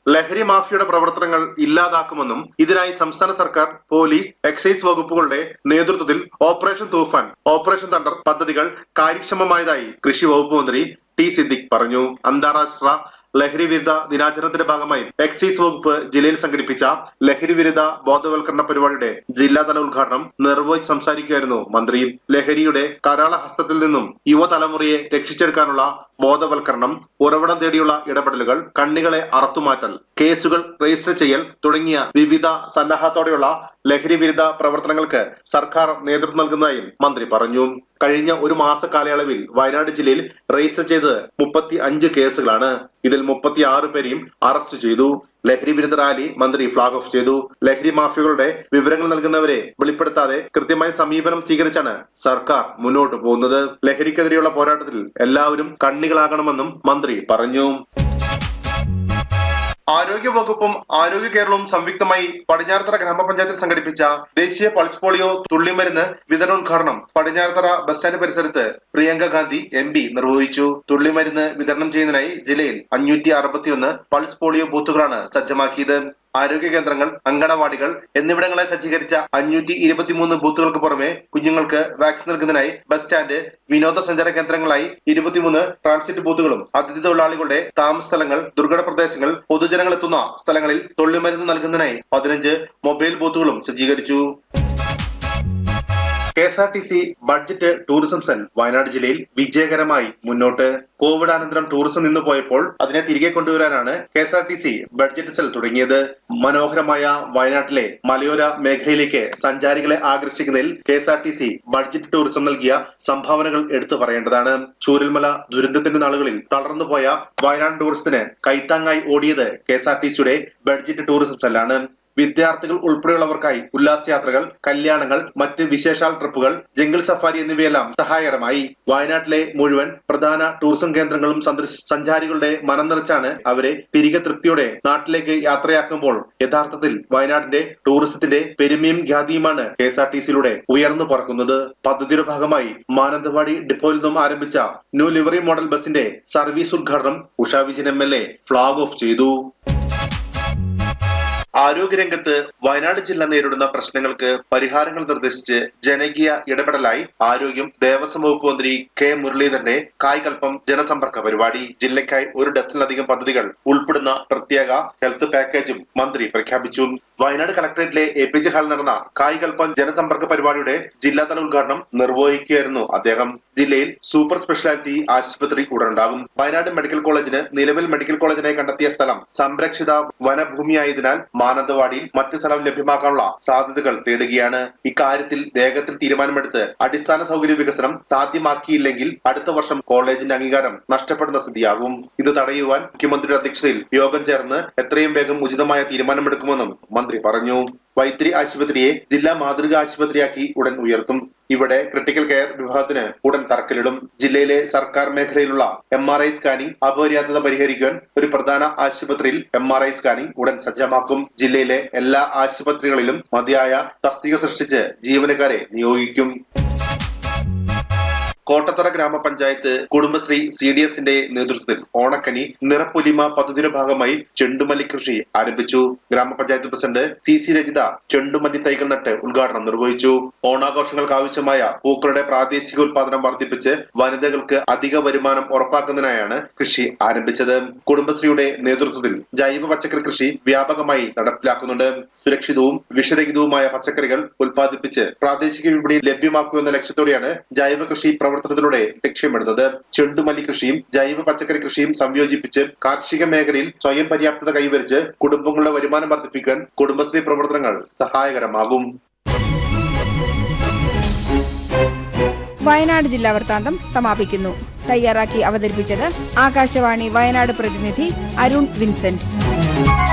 ലഹരി മാഫിയയുടെ പ്രവർത്തനങ്ങൾ ഇല്ലാതാക്കുമെന്നും ഇതിനായി സംസ്ഥാന സർക്കാർ, പോലീസ്, എക്സൈസ് വകുപ്പുകളുടെ നേതൃത്വത്തിൽ ഓപ്പറേഷൻ തൂഫാൻ, ഓപ്പറേഷൻ തണ്ടർ പദ്ധതികൾ കാര്യക്ഷമമായതായി കൃഷി വകുപ്പ് മന്ത്രി ടി സിദ്ദിഖ് പറഞ്ഞു. അന്താരാഷ്ട്ര ലഹരി വിരുദ്ധ ദിനാചരണത്തിന്റെ ഭാഗമായി എക്സൈസ് വകുപ്പ് ജില്ലയിൽ സംഘടിപ്പിച്ച ലഹരി വിരുദ്ധ ബോധവൽക്കരണ പരിപാടിയുടെ ജില്ലാതല ഉദ്ഘാടനം നിർവഹിച്ച് സംസാരിക്കുകയായിരുന്നു മന്ത്രി. ലഹരിയുടെ കരാള ഹസ്തത്തിൽ നിന്നും യുവതലമുറയെ രക്ഷിച്ചെടുക്കാനുള്ള ബോധവൽക്കരണം, ഉറവിടം തേടിയുള്ള ഇടപെടലുകൾ, കണ്ണികളെ അറുത്തുമാറ്റൽ, കേസുകൾ രജിസ്റ്റർ ചെയ്യൽ തുടങ്ങിയ വിവിധ സന്നാഹത്തോടെയുള്ള ലഹരി വിരുദ്ധ പ്രവർത്തനങ്ങൾക്ക് സർക്കാർ നേതൃത്വം നൽകുന്നതായും മന്ത്രി പറഞ്ഞു. കഴിഞ്ഞ ഒരു മാസ കാലയളവിൽ വയനാട് ജില്ലയിൽ രജിസ്റ്റർ ചെയ്തത് 35 കേസുകളാണ്. ഇതിൽ 36 പേരെയും അറസ്റ്റ് ചെയ്തു. ലഹരി വിരുദ്ധ റാലി മന്ത്രി ഫ്ളാഗ് ഓഫ് ചെയ്തു. ലഹരി മാഫിയകളുടെ വിവരങ്ങൾ നൽകുന്നവരെ വെളിപ്പെടുത്താതെ കൃത്യമായ സമീപനം സ്വീകരിച്ചാണ് സർക്കാർ മുന്നോട്ട് പോകുന്നത്. ലഹരിക്കെതിരെയുള്ള പോരാട്ടത്തിൽ എല്ലാവരും കണ്ണികളാകണമെന്നും മന്ത്രി പറഞ്ഞു. ആരോഗ്യ വകുപ്പും ആരോഗ്യ കേരളവും സംയുക്തമായി പടിഞ്ഞാറത്തറ ഗ്രാമപഞ്ചായത്തിൽ സംഘടിപ്പിച്ച ദേശീയ പൾസ് പോളിയോ തുള്ളിമരുന്ന് വിതരണോദ്ഘാടനം പടിഞ്ഞാറത്തറ ബസ് സ്റ്റാൻഡ് പരിസരത്ത് പ്രിയങ്ക ഗാന്ധി MP നിർവഹിച്ചു. തുള്ളിമരുന്ന് വിതരണം ചെയ്യുന്നതിനായി ജില്ലയിൽ 561 പൾസ് പോളിയോ ബൂത്തുകളാണ് സജ്ജമാക്കിയത്. ആരോഗ്യ കേന്ദ്രങ്ങൾ, അങ്കണവാടികൾ എന്നിവിടങ്ങളെ സജ്ജീകരിച്ച 523 ബൂത്തുകൾക്ക് പുറമെ കുഞ്ഞുങ്ങൾക്ക് വാക്സിൻ നൽകുന്നതിനായി ബസ് സ്റ്റാൻഡ്, വിനോദസഞ്ചാര കേന്ദ്രങ്ങളായി 23 ട്രാൻസിറ്റ് ബൂത്തുകളും, അതിഥി തൊഴിലാളികളുടെ താമസ സ്ഥലങ്ങൾ, ദുർഘട പ്രദേശങ്ങൾ, പൊതുജനങ്ങൾ എത്തുന്ന സ്ഥലങ്ങളിൽ തുള്ളിമരുന്ന് നൽകുന്നതിനായി 15 മൊബൈൽ ബൂത്തുകളും സജ്ജീകരിച്ചു. KSRTC budget tourism cell Wayanad ജില്ലയിൽ വിജയകരമായി മുന്നോട്ട്. കോവിഡാനന്തരം ടൂറിസം നിന്നു പോയപ്പോൾ അതിനെ തിരികെ കൊണ്ടുവരാനാണ് KSRTC ബഡ്ജറ്റ് സെൽ തുടങ്ങിയത്. മനോഹരമായ വയനാട്ടിലെ മലയോര മേഖലയിലേക്ക് സഞ്ചാരികളെ ആകർഷിക്കുന്നതിൽ KSRTC ബഡ്ജറ്റ് ടൂറിസം നൽകിയ സംഭാവനകൾ എടുത്തു പറയേണ്ടതാണ്. ചൂരൽമല ദുരന്തത്തിന്റെ നാളുകളിൽ തളർന്നുപോയ വയനാട് ടൂറിസത്തിന് കൈത്താങ്ങായി ഓടിയത് KSRTCയുടെ ബഡ്ജറ്റ് ടൂറിസം സെല്ലാണ്. വിദ്യാർത്ഥികൾ ഉൾപ്പെടെയുള്ളവർക്കായി ഉല്ലാസയാത്രകൾ, കല്യാണങ്ങൾ, മറ്റ് വിശേഷാൽ ട്രിപ്പുകൾ, ജംഗിൾ സഫാരി എന്നിവയെല്ലാം സഹായകരമായി. വയനാട്ടിലെ മുഴുവൻ പ്രധാന ടൂറിസം കേന്ദ്രങ്ങളും സഞ്ചാരികളുടെ മനം നിറച്ചാണ് അവരെ തിരികെ തൃപ്തിയോടെ നാട്ടിലേക്ക് യാത്രയാക്കുമ്പോൾ യഥാർത്ഥത്തിൽ വയനാടിന്റെ ടൂറിസത്തിന്റെ പെരുമയും ഖ്യാതിയുമാണ് KSRTCയിലൂടെ ഉയർന്നു പറക്കുന്നത്. പദ്ധതിയുടെ ഭാഗമായി മാനന്തവാടി ഡിപ്പോയിൽ നിന്നും ആരംഭിച്ച ന്യൂ ലിവറി മോഡൽ ബസിന്റെ സർവീസ് ഉദ്ഘാടനം Usha Vijayan MLA flag off ചെയ്തു. ആരോഗ്യരംഗത്ത് വയനാട് ജില്ല നേരിടുന്ന പ്രശ്നങ്ങൾക്ക് പരിഹാരങ്ങൾ നിർദ്ദേശിച്ച് ജനകീയ ഇടപെടലായി ആരോഗ്യം ദേവസ്വം വകുപ്പ് മന്ത്രി K മുരളീധരന്റെ കായ്കൽപ്പം ജനസമ്പർക്ക പരിപാടി. ജില്ലയ്ക്കായി 1 ഡസനിലധികം പദ്ധതികൾ ഉൾപ്പെടുന്ന പ്രത്യേക ഹെൽത്ത് പാക്കേജും മന്ത്രി പ്രഖ്യാപിച്ചു. വയനാട് കളക്ടറേറ്റിലെ APJ ഹാളിൽ നടന്ന കായ്കൽപ്പം ജനസമ്പർക്ക പരിപാടിയുടെ ജില്ലാതല ഉദ്ഘാടനം നിർവഹിക്കുകയായിരുന്നു അദ്ദേഹം. ജില്ലയിൽ സൂപ്പർ സ്പെഷ്യാലിറ്റി ആശുപത്രി ഉടനുണ്ടാകും. വയനാട് മെഡിക്കൽ കോളേജിന് നിലവിൽ മെഡിക്കൽ കോളേജിനായി കണ്ടെത്തിയ സ്ഥലം സംരക്ഷിത വനഭൂമിയായതിനാൽ മാനന്തവാടിയിൽ മറ്റു സ്ഥലം ലഭ്യമാക്കാനുള്ള സാധ്യതകൾ തേടുകയാണ്. ഇക്കാര്യത്തിൽ വേഗത്തിൽ തീരുമാനമെടുത്ത് അടിസ്ഥാന സൗകര്യ വികസനം സാധ്യമാക്കിയില്ലെങ്കിൽ അടുത്ത വർഷം കോളേജിന്റെ അംഗീകാരം നഷ്ടപ്പെടുന്ന സ്ഥിതിയാകും. ഇത് തടയുവാൻ മുഖ്യമന്ത്രിയുടെ അധ്യക്ഷതയിൽ യോഗം ചേർന്ന് എത്രയും വേഗം ഉചിതമായ തീരുമാനമെടുക്കുമെന്നും മന്ത്രി പറഞ്ഞു. വൈത്തിരി ആശുപത്രിയെ ജില്ലാ മാതൃകാ ആശുപത്രിയാക്കി ഉടൻ ഉയർത്തും. ഇവിടെ ക്രിട്ടിക്കൽ കെയർ വിഭാഗത്തിന് ഉടൻ തറക്കല്ലിടും. ജില്ലയിലെ സർക്കാർ മേഖലയിലുള്ള MRI സ്കാനിംഗ് അപര്യാപ്തത പരിഹരിക്കാൻ ഒരു പ്രധാന ആശുപത്രിയിൽ MRI സ്കാനിംഗ് ഉടൻ സജ്ജമാക്കും. ജില്ലയിലെ എല്ലാ ആശുപത്രികളിലും മതിയായ തസ്തിക സൃഷ്ടിച്ച് ജീവനക്കാരെ നിയോഗിക്കും. കോട്ടത്തറ ഗ്രാമപഞ്ചായത്ത് കുടുംബശ്രീ CDSന്റെ നേതൃത്വത്തിൽ ഓണക്കനി നിറപ്പൊലിമ പദ്ധതിയുടെ ഭാഗമായി ചെണ്ടുമല്ലി കൃഷി ആരംഭിച്ചു. ഗ്രാമപഞ്ചായത്ത് പ്രസിഡന്റ് CC രജിത ചെണ്ടുമല്ലി തൈകൾ നട്ട് ഉദ്ഘാടനം നിർവഹിച്ചു. ഓണാഘോഷങ്ങൾക്ക് ആവശ്യമായ പൂക്കളുടെ പ്രാദേശിക ഉൽപാദനം വർദ്ധിപ്പിച്ച് വനിതകൾക്ക് അധിക വരുമാനം ഉറപ്പാക്കുന്നതിനായാണ് കൃഷി ആരംഭിച്ചത്. കുടുംബശ്രീയുടെ നേതൃത്വത്തിൽ ജൈവ പച്ചക്കറി കൃഷി വ്യാപകമായി നടപ്പിലാക്കുന്നുണ്ട്. സുരക്ഷിതവും വിഷരഹിതവുമായ പച്ചക്കറികൾ ഉൽപ്പാദിപ്പിച്ച് പ്രാദേശിക വിപണിയിൽ ലഭ്യമാക്കുക എന്ന ലക്ഷ്യത്തോടെയാണ് ജൈവ കൃഷി പ്രവർത്തനത്തിലൂടെ ലക്ഷ്യമിടുന്നത്. ചെണ്ടുമല്ലി കൃഷിയും ജൈവ പച്ചക്കറി കൃഷിയും സംയോജിപ്പിച്ച് കാർഷിക മേഖലയിൽ സ്വയം പര്യാപ്തത കൈവരിച്ച് കുടുംബങ്ങളുടെ വരുമാനം വർദ്ധിപ്പിക്കാൻ കുടുംബശ്രീ പ്രവർത്തനങ്ങൾ സഹായകരമാകും. വയനാട് ജില്ലാ വൃത്താന്തം സമാപിക്കുന്നു. തയ്യാറാക്കി അവതരിപ്പിച്ചത് ആകാശവാണി വയനാട് പ്രതിനിധി അരുൺ വിൻസെന്റ്.